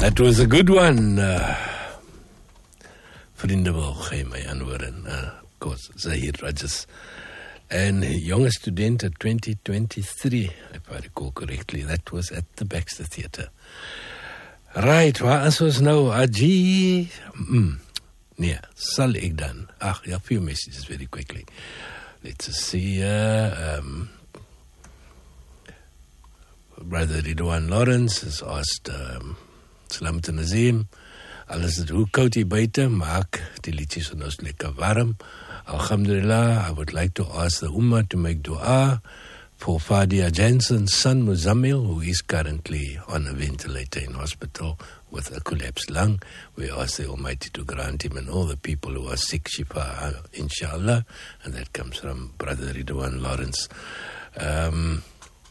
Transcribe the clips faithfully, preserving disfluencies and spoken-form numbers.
That was a good one. Uh, Vriende wil gee my antwoord. Uh, of course, Zahir Rajas. And young student at twenty twenty-three, if I recall correctly. That was at the Baxter Theatre. Right, waar is ons nou? Aji... Mm, nee, sal ek dan... Ach, ja, few messages very quickly. Let's see here. Um, Brother Ridwan Lawrence has asked... Um, Salam te Nazim. Alles het hoe koud hier buiten, maak die liedjes van ons lekker warm. Alhamdulillah, I would like to ask the Ummah to make dua for Fadia Jensen's son Muzammil, who is currently on a ventilator in hospital with a collapsed lung. We ask the Almighty to grant him and all the people who are sick, shifa, inshallah. And that comes from Brother Ridwan Lawrence. Um,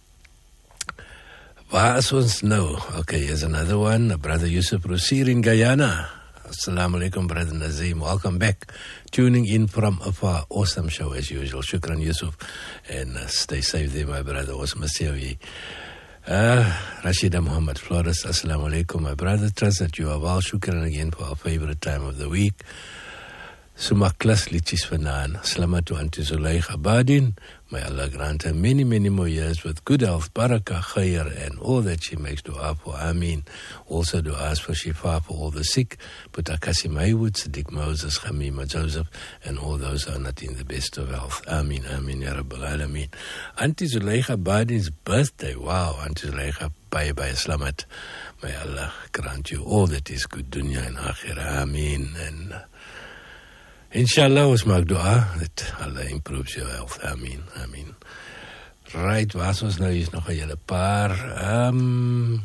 Waar is ons nou? Okay, here's another one. Brother Yusuf Rusir in Guyana. Assalamu alaikum, Brother Nazim. Welcome back. Tuning in from afar. Awesome show as usual. Shukran, Yusuf. And uh, stay safe there, my brother. Awesome to see you. Uh, Rashida Muhammad Flores. Assalamu alaikum, my brother. Trust that you are well. Shukran again for our favorite time of the week. Sumaklas liedjes vanaan. Salamat to Auntie Zuleika Badin. May Allah grant her many, many more years with good health, barakah, khair, and all that she makes dua for. Ameen. Also du'as for shifa for all the sick. Putakasi Maywood, Siddiq Moses, Khamima Joseph, and all those who are not in the best of health. Ameen, ameen, ya Rabbal Alameen. Auntie Zuleika Badin's birthday. Wow, Auntie Zuleika, bye bye, slamat. May Allah grant you all that is good, dunya and akhirah. Ameen. And... Uh, Inshallah, ons maak dua dat Allah improves your health. Amen, amen. Right, was ons nou is nog 'n hele paar. Um,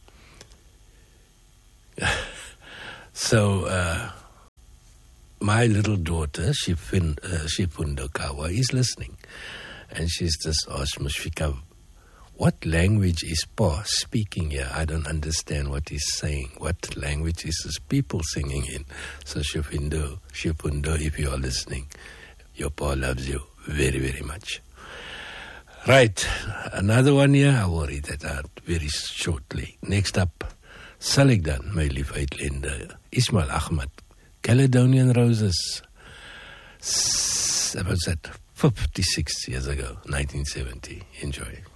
so, uh, my little daughter, Shifin, uh, Shifundo Kawa, is listening. And she's just asked Mushfika, what language is Pa speaking here? I don't understand what he's saying. What language is his people singing in? So Shifundo, Shifundo, if you are listening, your Pa loves you very, very much. Right, another one here. I will read that out very shortly. Next up, Saligdan, my lief uitlende, Ismail Ahmad, Caledonian Roses. That was that fifty-six years ago, nineteen seventy. Enjoy.